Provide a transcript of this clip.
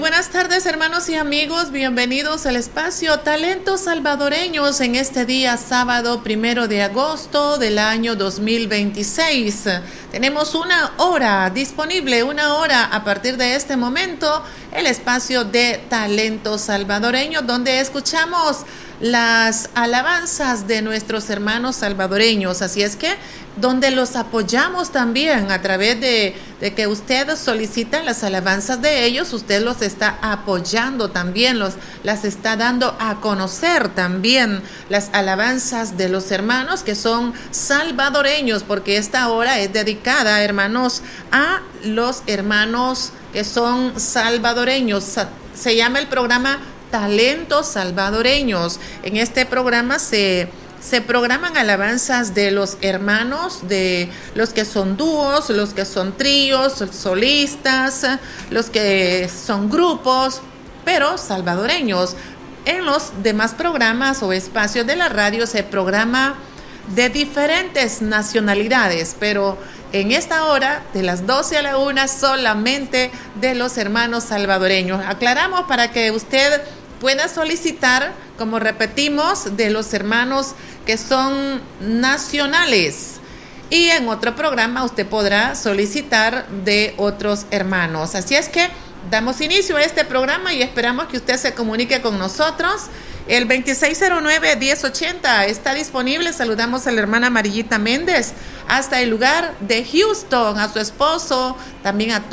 buenas tardes, hermanos y amigos, bienvenidos al espacio Talentos Salvadoreños en este día sábado 1 de agosto del año 2026. Tenemos una hora disponible, una hora a partir de este momento, el espacio de Talentos Salvadoreños, donde escuchamos las alabanzas de nuestros hermanos salvadoreños, así es que donde los apoyamos también a través de que usted solicita las alabanzas de ellos, usted los está apoyando también, las está dando a conocer también las alabanzas de los hermanos que son salvadoreños, porque esta hora es dedicada, hermanos, a los hermanos que son salvadoreños. Se llama el programa Talentos Salvadoreños. En este programa se programan alabanzas de los hermanos, de los que son dúos, los que son tríos, solistas, los que son grupos, pero salvadoreños. En los demás programas o espacios de la radio se programa de diferentes nacionalidades, pero en esta hora, de las 12 a la 1, solamente de los hermanos salvadoreños. Aclaramos para que usted pueda solicitar, como repetimos, de los hermanos que son nacionales. Y en otro programa usted podrá solicitar de otros hermanos. Así es que damos inicio a este programa y esperamos que usted se comunique con nosotros. El 2609-1080 está disponible. Saludamos a la hermana Amarillita Méndez hasta el lugar de Houston, a su esposo, también a